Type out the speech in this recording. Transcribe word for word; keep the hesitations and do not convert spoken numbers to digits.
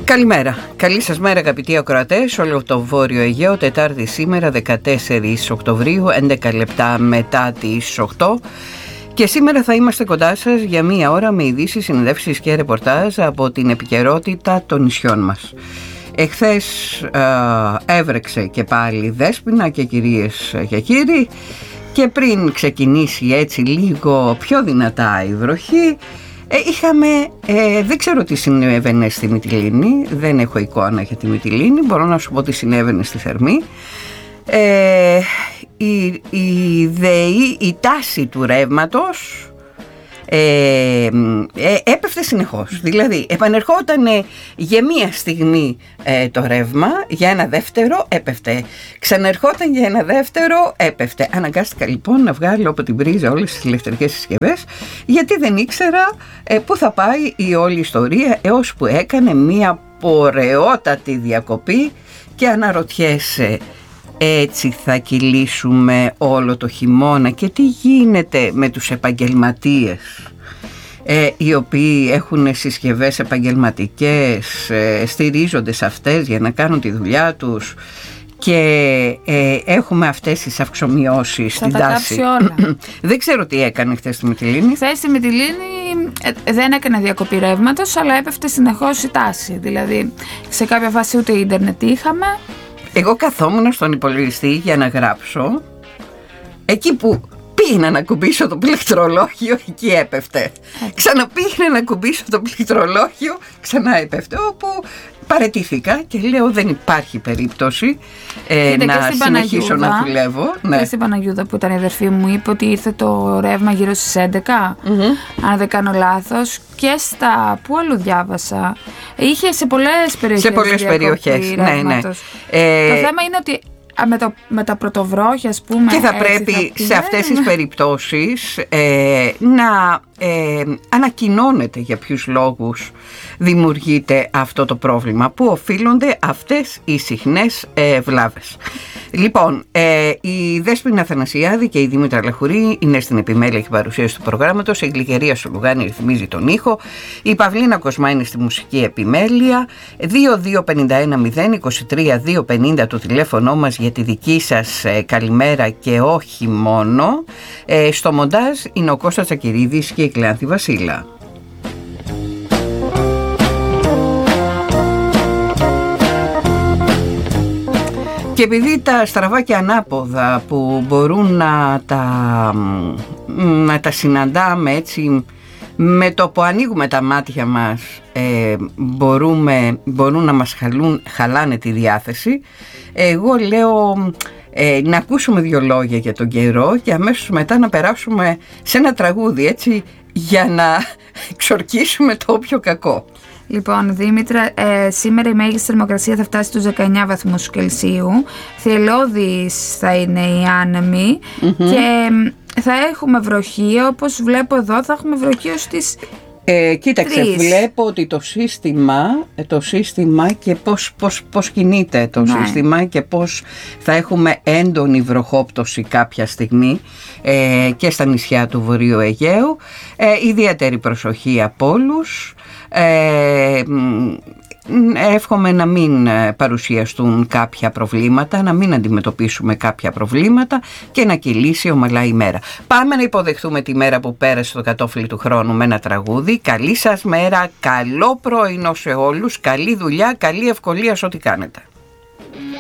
Καλημέρα. Καλή σας μέρα αγαπητοί ακροατές, όλο το Βόρειο Αιγαίο, Τετάρτη σήμερα δεκατέσσερις Οκτωβρίου, έντεκα λεπτά μετά τις οκτώ. Και σήμερα θα είμαστε κοντά σας για μία ώρα με ειδήσεις, συνεντεύξεις και ρεπορτάζ από την επικαιρότητα των νησιών μας. Εχθές ε, έβρεξε και πάλι Δέσποινα και κυρίες και κύριοι, και πριν ξεκινήσει έτσι λίγο πιο δυνατά η βροχή, ε, είχαμε, ε, δεν ξέρω τι συνέβαινε στη Μυτιλήνη, δεν έχω εικόνα για τη Μυτιλήνη, μπορώ να σου πω τι συνέβαινε στη Θερμή. Ε, η, η ΔΕΗ, η τάση του ρεύματος ε, ε, έπεφτε συνεχώς. Δηλαδή επανερχόταν για μία στιγμή ε, το ρεύμα, για ένα δεύτερο έπεφτε, ξανερχόταν για ένα δεύτερο έπεφτε. Αναγκάστηκα λοιπόν να βγάλω από την πρίζα όλες τις ηλεκτρικές συσκευές, γιατί δεν ήξερα ε, πού θα πάει η όλη ιστορία, έως που έκανε μία πορεότατη διακοπή και αναρωτιέσαι, έτσι θα κυλήσουμε όλο το χειμώνα? Και τι γίνεται με τους επαγγελματίες ε, οι οποίοι έχουν συσκευές επαγγελματικές, ε, στηρίζονται σε αυτές για να κάνουν τη δουλειά τους, και ε, έχουμε αυτές τις αυξομοιώσεις στην τάση. Δεν ξέρω τι έκανε χθες στη Μυτιλήνη. Χθες στη Μυτιλήνη ε, δεν έκανε διακοπή ρεύματος, αλλά έπεφτε συνεχώς η τάση. Δηλαδή σε κάποια φάση ούτε ίντερνετ είχαμε. Εγώ καθόμουν στον υπολογιστή για να γράψω. Εκεί που πήγαινα να κουμπίσω το πληκτρολόγιο, εκεί έπεφτε. Ξαναπήγαινα να κουμπίσω το πληκτρολόγιο, ξανά έπεφτε. Όπου παραιτήθηκα και λέω δεν υπάρχει περίπτωση ε, να συνεχίσω να δουλεύω. Ναι. Και στην Παναγιούδα που ήταν η αδερφή μου, είπε ότι ήρθε το ρεύμα γύρω στις έντεκα, mm-hmm. αν δεν κάνω λάθος. Και στα, πού αλλού διάβασα, είχε σε πολλές περιοχές. Σε πολλές περιοχές, ναι, ναι. Ε, το θέμα είναι ότι με, το, με τα πρωτοβρόχια, ας πούμε, και θα πρέπει θα σε αυτές τις περιπτώσεις ε, να ε, ανακοινώνεται για ποιους λόγους δημιουργείται αυτό το πρόβλημα, που οφείλονται αυτές οι συχνές ε, βλάβες. Λοιπόν, ε, η Δέσποινα Αθανασιάδη και η Δήμητρα Λαχουρή είναι στην επιμέλεια και παρουσίαση του προγράμματος. Η Γλυκερία Σουλουγάνη ρυθμίζει τον ήχο. Η Παυλίνα Κοσμά είναι στη μουσική επιμέλεια. δύο δύο πέντε ένα μηδέν είκοσι τρία δύο πενήντα το τηλέφωνο μας για τη δική σας ε, καλημέρα, και όχι μόνο. Ε, στο μοντάζ είναι ο Κώστας Τσακυρίδης και η Κλεάνθη Βασίλα. Και επειδή τα στραβά και ανάποδα που μπορούν να τα, να τα συναντάμε έτσι, με το που ανοίγουμε τα μάτια μας ε, μπορούμε, μπορούν να μας χαλούν, χαλάνε τη διάθεση, εγώ λέω ε, να ακούσουμε δύο λόγια για τον καιρό και αμέσως μετά να περάσουμε σε ένα τραγούδι, έτσι, για να εξορκίσουμε το όποιο κακό. Λοιπόν, Δήμητρα, ε, σήμερα η μέγιστη θερμοκρασία θα φτάσει στους δεκαεννιά βαθμούς Κελσίου. Θελώδης θα είναι οι άνεμοι, mm-hmm. και θα έχουμε βροχή, όπως βλέπω εδώ θα έχουμε βροχή ως τις ε, κοίταξε, τρεις. Βλέπω ότι το σύστημα, το σύστημα και πώς, πώς, πώς κινείται το ναι. σύστημα, και πώς θα έχουμε έντονη βροχόπτωση κάποια στιγμή ε, και στα νησιά του Βορείου Αιγαίου. Ε, ιδιαίτερη προσοχή από όλους. Ε, εύχομαι να μην παρουσιαστούν κάποια προβλήματα, να μην αντιμετωπίσουμε κάποια προβλήματα και να κυλήσει ομαλά η μέρα. Πάμε να υποδεχθούμε τη μέρα που πέρασε στο κατόφλι του χρόνου με ένα τραγούδι. Καλή σας μέρα, καλό πρωινό σε όλους, καλή δουλειά, καλή ευκολία σε ό,τι κάνετε.